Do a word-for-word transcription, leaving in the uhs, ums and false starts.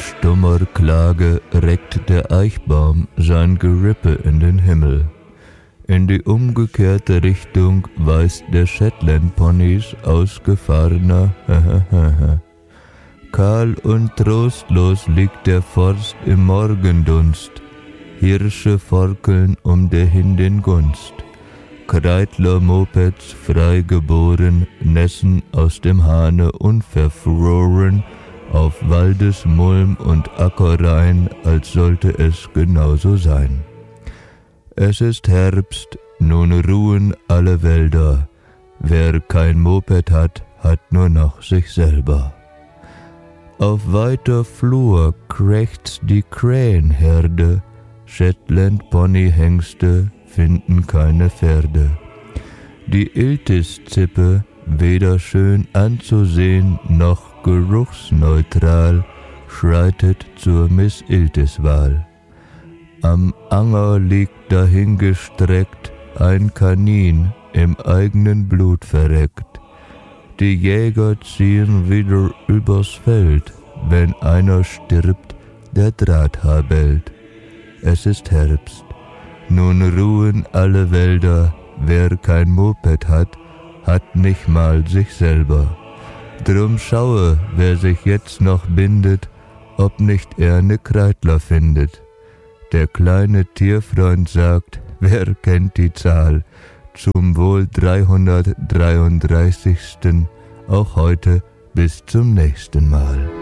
stummer Klage reckt der Eichbaum sein Gerippe in den Himmel. In die umgekehrte Richtung weist der Shetland-Ponys ausgefahrener Kahl und trostlos liegt der Forst im Morgendunst, Hirsche forkeln um der Hindin Gunst. Kreidler-Mopeds, frei geboren, nässen aus dem Hahne unverfroren, auf Waldesmulm und Ackerrein, als sollte es genauso sein. Es ist Herbst, nun ruhen alle Wälder, wer kein Moped hat, hat nur noch sich selber. Auf weiter Flur krächzt die Krähenherde, Shetland-Pony-Hengste finden keine Pferde. Die Iltis-Zippe, weder schön anzusehen noch geruchsneutral, schreitet zur Miss-Iltis-Wahl. Am Anger liegt dahingestreckt ein Kanin, im eigenen Blut verreckt. Die Jäger ziehen wieder übers Feld, wenn einer stirbt, der Drahthaar bellt. Es ist Herbst. Nun ruhen alle Wälder, wer kein Moped hat, hat nicht mal sich selber. Drum schaue, wer sich jetzt noch bindet, ob nicht er ne Kreidler findet. Der kleine Tierfreund sagt, wer kennt die Zahl, zum wohl dreihundertdreiunddreißigsten auch heute bis zum nächsten Mal.